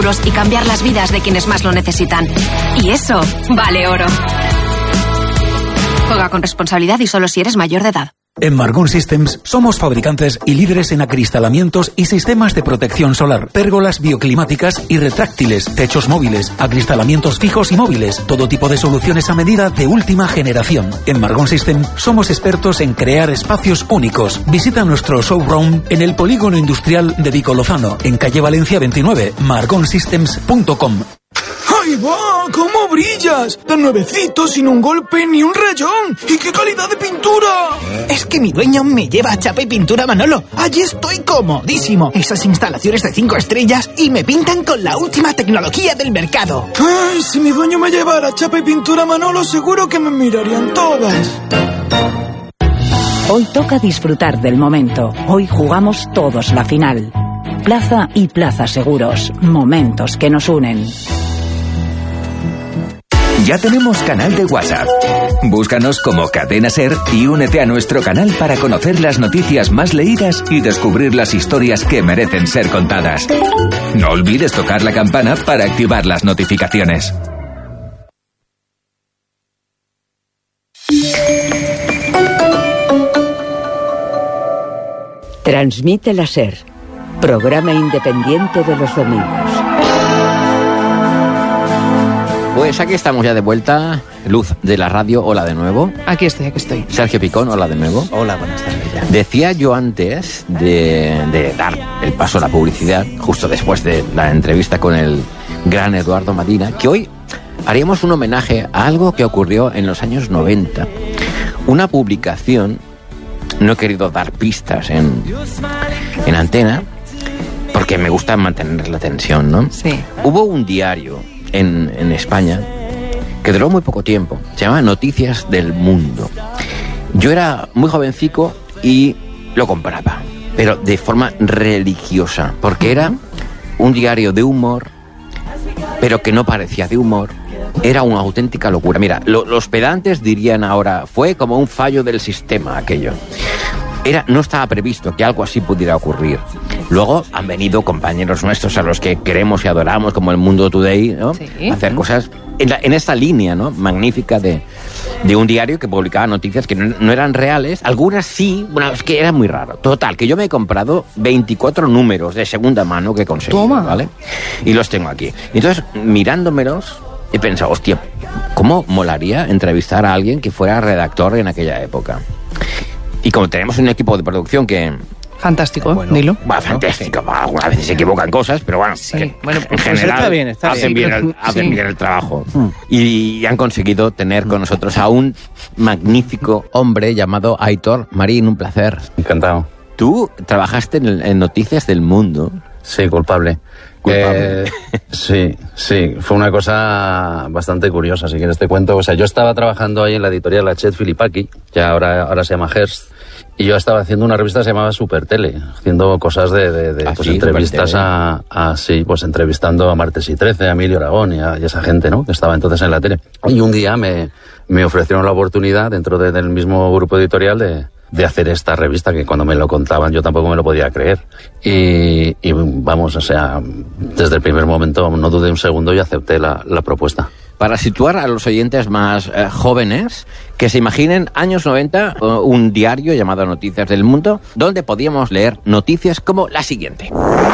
seguros y cambiar las vidas de quienes más lo necesitan. Y eso vale oro. Juega con responsabilidad y solo si eres mayor de edad. En Margón Systems somos fabricantes y líderes en acristalamientos y sistemas de protección solar, pérgolas bioclimáticas y retráctiles, techos móviles, acristalamientos fijos y móviles, todo tipo de soluciones a medida de última generación. En Margón Systems somos expertos en crear espacios únicos. Visita nuestro showroom en el Polígono Industrial de Vico Lozano, en calle Valencia 29, margonsystems.com. ¡Ahí va! ¿Cómo brillas? Tan nuevecito, sin un golpe ni un rayón. ¡Y qué calidad de pintura! Es que mi dueño me lleva a Chapa y Pintura Manolo. Allí estoy comodísimo. Esas instalaciones de 5 estrellas y me pintan con la última tecnología del mercado. ¡Ay! Si mi dueño me llevara a Chapa y Pintura Manolo, seguro que me mirarían todas. Hoy toca disfrutar del momento. Hoy jugamos todos la final. Plaza y Plaza Seguros. Momentos que nos unen. Ya tenemos canal de WhatsApp. Búscanos como Cadena Ser y únete a nuestro canal para conocer las noticias más leídas y descubrir las historias que merecen ser contadas. No olvides tocar la campana para activar las notificaciones. Transmite la Ser, programa independiente de los domingos. Pues aquí estamos ya de vuelta. Luz de la radio, hola de nuevo. Aquí estoy. Sergio Picón, hola de nuevo. Hola, buenas tardes ya. Decía yo antes de dar el paso a la publicidad, justo después de la entrevista con el gran Eduardo Madina, que hoy haríamos un homenaje a algo que ocurrió en los años 90. Una publicación, no he querido dar pistas en antena, porque me gusta mantener la tensión, ¿no? Sí. Hubo un diario en España que duró muy poco tiempo, se llamaba Noticias del Mundo. Yo era muy jovencico y lo compraba, pero de forma religiosa, porque era un diario de humor, pero que no parecía de humor. Era una auténtica locura. Mira, los pedantes dirían ahora, fue como un fallo del sistema aquello. No estaba previsto que algo así pudiera ocurrir. Luego han venido compañeros nuestros a los que queremos y adoramos, como el Mundo Today, ¿no? Sí. Hacer cosas en esta línea, ¿no? Magnífica de un diario que publicaba noticias que no eran reales. Algunas sí, bueno, es que era muy raro. Total, que yo me he comprado 24 números de segunda mano que he conseguido. Toma. ¿Vale? Y los tengo aquí. Entonces, mirándomelos, he pensado, hostia, ¿cómo molaría entrevistar a alguien que fuera redactor en aquella época? Y como tenemos un equipo de producción que... Fantástico, bueno, dilo. Bueno, fantástico. Algunas veces se equivocan cosas, pero bueno, Sí, bueno, en pues general está hacen bien. bien el trabajo. Y han conseguido tener con nosotros a un magnífico hombre llamado Aitor Marín, un placer. Encantado. Tú trabajaste en Noticias del Mundo. Sí, culpable. Sí, fue una cosa bastante curiosa, si quieres te cuento. O sea, yo estaba trabajando ahí en la editorial Hachette Filipaki, que ahora se llama Hearst, y yo estaba haciendo una revista que se llamaba Supertele, haciendo cosas pues entrevistas pues entrevistando a Martes y 13, a Emilio Aragón y esa gente, ¿no? Que estaba entonces en la tele. Y un día me ofrecieron la oportunidad dentro del mismo grupo editorial de hacer esta revista, que cuando me lo contaban yo tampoco me lo podía creer. Y vamos, o sea, desde el primer momento no dudé un segundo y acepté la propuesta. Para situar a los oyentes más jóvenes, que se imaginen años 90, un diario llamado Noticias del Mundo, donde podíamos leer noticias como la siguiente.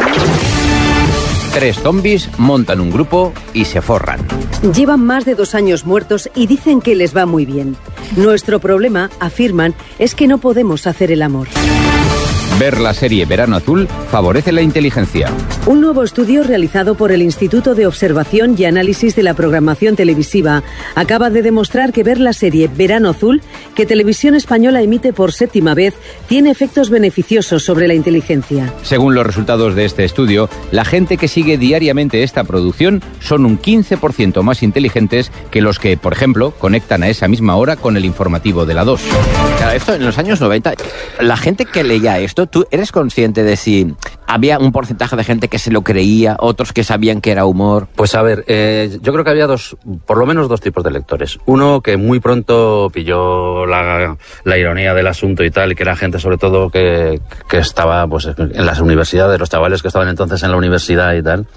3 zombies montan un grupo y se forran. Llevan más de 2 años muertos y dicen que les va muy bien. Nuestro problema, afirman, es que no podemos hacer el amor. Ver la serie Verano Azul favorece la inteligencia. Un nuevo estudio realizado por el Instituto de Observación y Análisis de la Programación Televisiva acaba de demostrar que ver la serie Verano Azul, que Televisión Española emite por 7ª vez, tiene efectos beneficiosos sobre la inteligencia. Según los resultados de este estudio, la gente que sigue diariamente esta producción son un 15% más inteligentes que los que, por ejemplo, conectan a esa misma hora con el informativo de la 2. Claro, esto en los años 90, la gente que leía esto, ¿tú eres consciente de si había un porcentaje de gente que se lo creía, otros que sabían que era humor? Pues a ver, yo creo que había por lo menos 2 tipos de lectores. Uno que muy pronto pilló la ironía del asunto y tal, y que era gente sobre todo que estaba pues en las universidades, los chavales que estaban entonces en la universidad y tal.